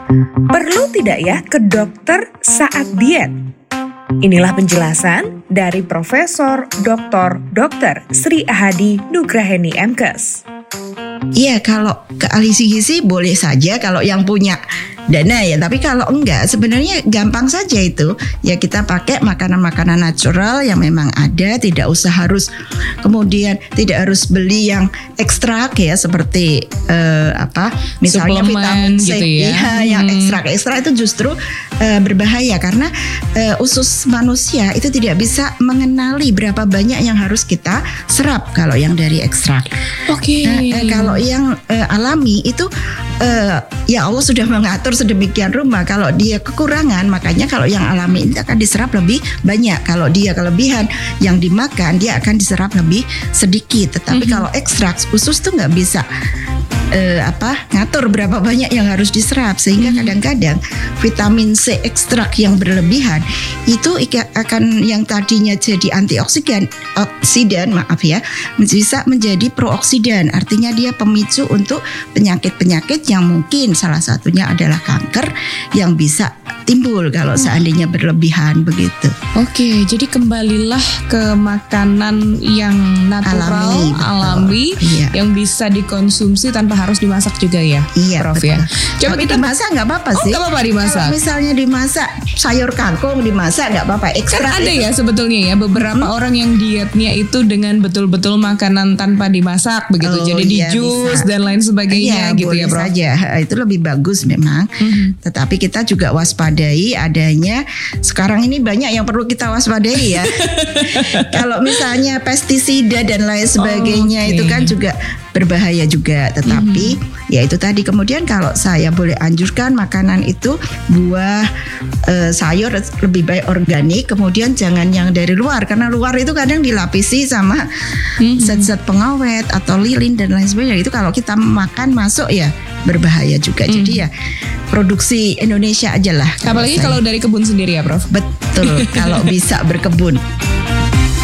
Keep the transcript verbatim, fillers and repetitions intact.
Perlu tidak ya ke dokter saat diet? Inilah penjelasan dari Profesor Doktor Dokter Sri Ahadi Nugraheni M Kes. Iya, kalau ke ahli gizi boleh saja kalau yang punya dana ya, tapi kalau enggak sebenarnya gampang saja itu. Ya kita pakai makanan-makanan natural yang memang ada, tidak usah harus kemudian tidak harus beli yang ekstrak ya seperti eh, apa misalnya suplemen vitamin C gitu ya. ya, Hmm. yang ekstrak-ekstrak itu justru eh, berbahaya karena eh, usus manusia itu tidak bisa mengenali berapa banyak yang harus kita serap kalau yang dari ekstrak. Oke. Nah, eh, kalau yang eh, alami itu eh, ya Allah sudah mengatur sedemikian rupa. Kalau dia kekurangan, makanya kalau yang alami ini akan diserap lebih banyak. Kalau dia kelebihan yang dimakan, dia akan diserap lebih sedikit. Tetapi mm-hmm. kalau ekstrak usus tuh nggak bisa eh, apa ngatur berapa banyak yang harus diserap, sehingga mm-hmm. kadang-kadang vitamin C ekstrak yang berlebihan itu akan yang tadinya jadi antioksidan, oksidan maaf ya, bisa menjadi prooksidan. Artinya dia pemicu untuk penyakit-penyakit yang mungkin salah satunya adalah kanker yang bisa timbul kalau seandainya berlebihan begitu. Oke, jadi kembalilah ke makanan yang natural, alami, alami iya. yang bisa dikonsumsi tanpa harus dimasak juga ya, iya, Prof betul. ya. Coba kita dimasak nggak apa-apa oh, sih. Nggak apa-apa dimasak. Kalau misalnya dimasak sayur kangkung dimasak nggak apa-apa. Ekstrak kan ada itu. ya sebetulnya ya beberapa hmm. orang yang dietnya itu dengan betul-betul makanan tanpa dimasak begitu, oh, jadi iya, di jus bisa. dan lain sebagainya iya, gitu ya, Prof. Saja. Itu lebih bagus memang. Mm-hmm. Tetapi kita juga waspadai adanya sekarang ini banyak yang perlu kita waspadai ya. Kalau misalnya pestisida dan lain sebagainya oh, okay. itu kan juga berbahaya juga. Tetapi mm-hmm. ya itu tadi, kemudian kalau saya boleh anjurkan makanan itu buah, e, sayur lebih baik organik, kemudian jangan yang dari luar, karena luar itu kadang dilapisi sama mm-hmm. zat-zat pengawet atau lilin dan lain sebagainya. Itu kalau kita makan masuk ya berbahaya juga. Mm-hmm. Jadi ya produksi Indonesia aja lah. Apalagi kalau dari kebun sendiri ya, Prof. Betul, kalau bisa berkebun.